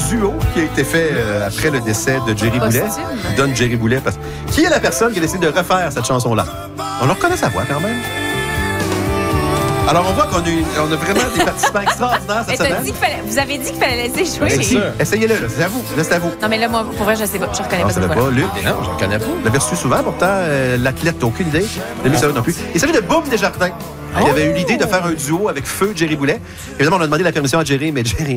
duo qui a été fait après le décès de Jerry Boulet. Donne Jerry Boulet. Qui est la personne qui a décidé de refaire cette chanson-là? On leur reconnaît sa voix quand même. Alors, on voit qu'on a vraiment des participants extraordinaires cette semaine. Vous avez dit qu'il fallait laisser jouer. Essayez-le, là, c'est à vous. Là, c'est à vous. Non, mais là, moi, pour vrai, je sais pas. Je reconnais pas cette voix. voix. Luc? Non, je reconnais pas. Vous l'avez reçu souvent, pourtant, l'athlète, aucune idée. Lui, ça non plus. Il s'agit de Boum Desjardins. Il avait eu l'idée de faire un duo avec Feu Jerry Boulet. Évidemment, on a demandé la permission à Jerry, mais Jerry